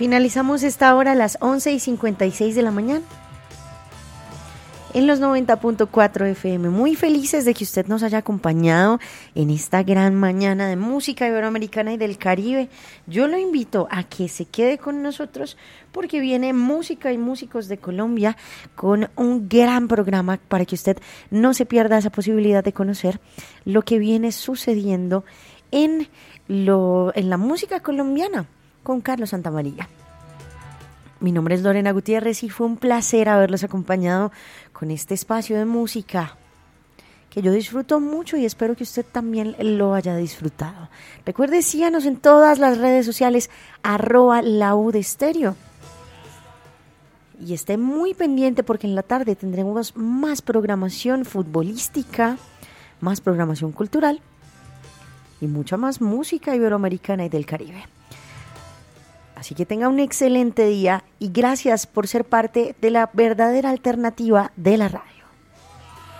Finalizamos esta hora a las 11:56 de la mañana en los 90.4 FM. Muy felices de que usted nos haya acompañado en esta gran mañana de música iberoamericana y del Caribe. Yo lo invito a que se quede con nosotros porque viene música y músicos de Colombia con un gran programa para que usted no se pierda esa posibilidad de conocer lo que viene sucediendo en la música colombiana con Carlos Santamaría. Mi nombre es Lorena Gutiérrez y fue un placer haberlos acompañado con este espacio de música que yo disfruto mucho y espero que usted también lo haya disfrutado. Recuerde, síganos en todas las redes sociales, @laudestéreo. Y esté muy pendiente porque en la tarde tendremos más programación futbolística, más programación cultural y mucha más música iberoamericana y del Caribe. Así que tenga un excelente día y gracias por ser parte de la verdadera alternativa de la radio.